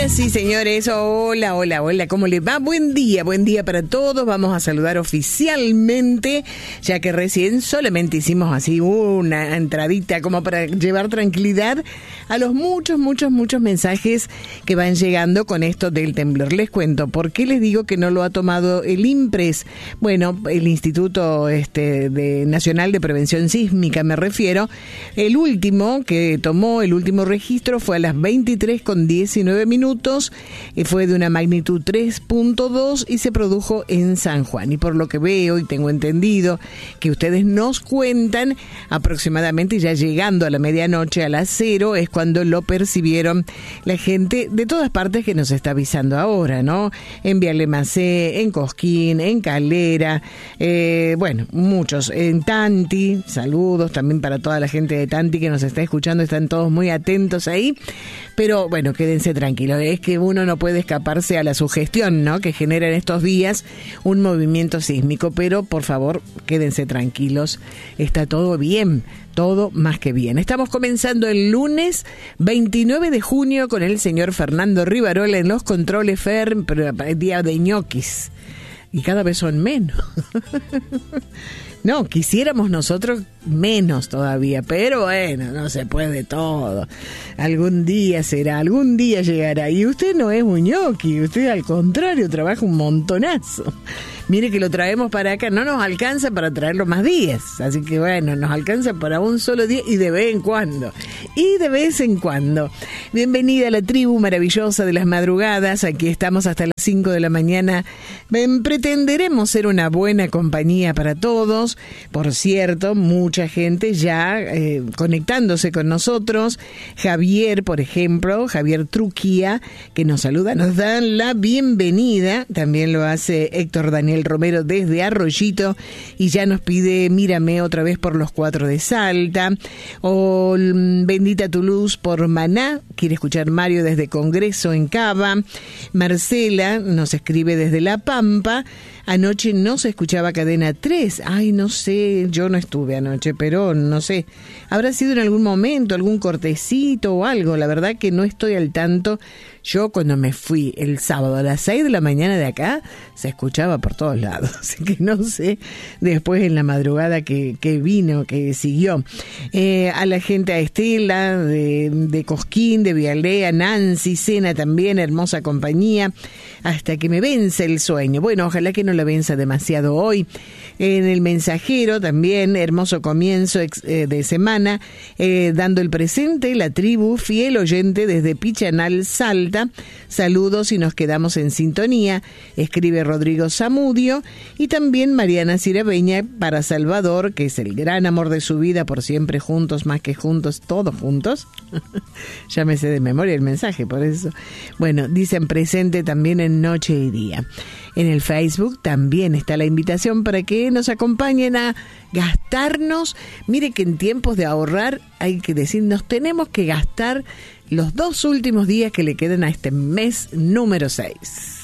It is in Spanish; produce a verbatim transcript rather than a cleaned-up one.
Ahora sí, señores, hola, hola, hola, ¿cómo les va? Buen día, buen día para todos. Vamos a saludar oficialmente, ya que recién solamente hicimos así una entradita como para llevar tranquilidad a los muchos, muchos, muchos mensajes que van llegando con esto del temblor. Les cuento, ¿por qué les digo que no lo ha tomado el INPRES? Bueno, el Instituto este, de Nacional de Prevención Sísmica, me refiero. El último que tomó, el último registro fue a las veintitrés con diecinueve minutos, fue de una magnitud tres punto dos y se produjo en San Juan. Y por lo que veo y tengo entendido que ustedes nos cuentan, aproximadamente ya llegando a la medianoche, a las cero, es cuando lo percibieron la gente de todas partes que nos está avisando ahora, ¿no? En Vialemacé, en Cosquín, en Calera, eh, bueno, muchos, en Tanti, saludos también para toda la gente de Tanti que nos está escuchando, están todos muy atentos ahí, pero bueno, quédense tranquilos, es que uno no puede escaparse a la sugestión, ¿no?, que genera en estos días un movimiento sísmico, pero por favor, quédense tranquilos, está todo bien, todo más que bien. Estamos comenzando el lunes veintinueve de junio con el señor Fernando Rivarola en los controles. Fer, pero día de ñoquis, y cada vez son menos. No, quisiéramos nosotros menos todavía, pero bueno, no se puede todo. Algún día será, algún día llegará. Y usted no es un ñoqui, usted al contrario trabaja un montonazo. Mire que lo traemos para acá, no nos alcanza para traerlo más días, así que bueno, nos alcanza para un solo día y de vez en cuando, y de vez en cuando. Bienvenida a la tribu maravillosa de las madrugadas, aquí estamos hasta las cinco de la mañana, pretenderemos ser una buena compañía para todos, por cierto, mucha gente ya eh, conectándose con nosotros, Javier, por ejemplo, Javier Truquía, que nos saluda, nos da la bienvenida, también lo hace Héctor Daniel Romero desde Arroyito y ya nos pide Mírame otra vez por los cuatro de Salta, o Bendita tu luz por Maná, quiere escuchar Mario desde Congreso en Cava. Marcela nos escribe desde La Pampa, anoche no se escuchaba Cadena tres, ay no sé, yo no estuve anoche, pero no sé, habrá sido en algún momento, algún cortecito o algo, la verdad que no estoy al tanto. Yo cuando me fui el sábado a las seis de la mañana de acá, se escuchaba por todos lados, así que no sé después en la madrugada que, que vino, que siguió. Eh, a la gente, a Estela de, de Cosquín, de Vialea, Nancy, Cena también, hermosa compañía, hasta que me vence el sueño. Bueno, ojalá que no la venza demasiado hoy. En el Mensajero también, hermoso comienzo eh, de semana, eh, dando el presente, la tribu, fiel oyente desde Pichanal, Salta. Saludos y nos quedamos en sintonía, escribe Rodrigo Zamudio, y también Mariana Cirabeña para Salvador, que es el gran amor de su vida, por siempre juntos, más que juntos, todos juntos. Ya me sé de memoria el mensaje, por eso. Bueno, dicen presente también en noche y día. En el Facebook también está la invitación para que nos acompañen a gastarnos. Mire que en tiempos de ahorrar hay que decir, nos tenemos que gastar los dos últimos días que le quedan a este mes número seis.